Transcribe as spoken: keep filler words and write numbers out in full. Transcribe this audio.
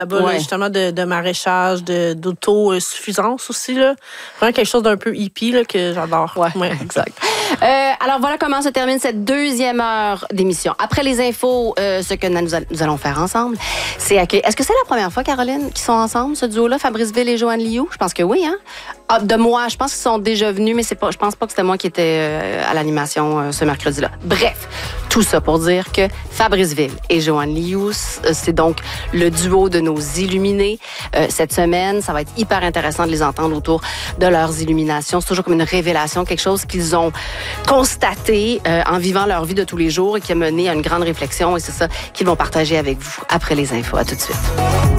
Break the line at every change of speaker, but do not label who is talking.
là-bas, ouais. là, justement, de, de maraîchage, de, d'autosuffisance aussi. Là. Vraiment quelque chose d'un peu hippie là, que j'adore.
Ouais, ouais. Exact. Euh, alors, voilà comment se termine cette deuxième heure d'émission. Après les infos, euh, ce que nous, nous allons faire ensemble, c'est accueillir... Est-ce que c'est la première fois, Caroline, qu'ils sont ensemble, ce duo-là, Fabrice Ville et Joanne Liou? Je pense que oui, hein? Ah, de moi, je pense qu'ils sont déjà venus, mais c'est pas, je pense pas que c'était moi qui étais euh, à l'animation euh, ce mercredi-là. Bref, tout ça pour dire que Fabrice Ville et Joanne Liou, c'est donc le duo de nos illuminés. Euh, cette semaine, ça va être hyper intéressant de les entendre autour de leurs illuminations. C'est toujours comme une révélation, quelque chose qu'ils ont constaté euh, en vivant leur vie de tous les jours et qui a mené à une grande réflexion. Et c'est ça qu'ils vont partager avec vous après les infos. À tout de suite.